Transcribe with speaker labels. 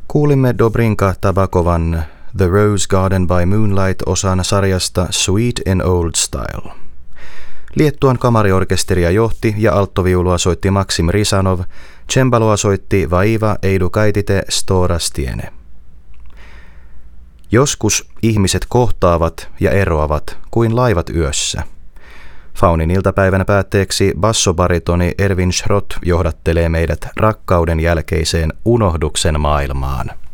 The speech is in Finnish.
Speaker 1: Kuulimme Dobrinka Tabakovan The Rose Garden by Moonlight-osan sarjasta Sweet in Old Style. Liettuan kamariorkesteria johti ja alttoviulua soitti Maksim Risanov, cembaloa soitti Vaiva Eidukaitite Storastiene. Joskus ihmiset kohtaavat ja eroavat kuin laivat yössä. Faunin iltapäivän päätteeksi bassobaritoni Erwin Schrott johdattelee meidät rakkauden jälkeiseen unohduksen maailmaan.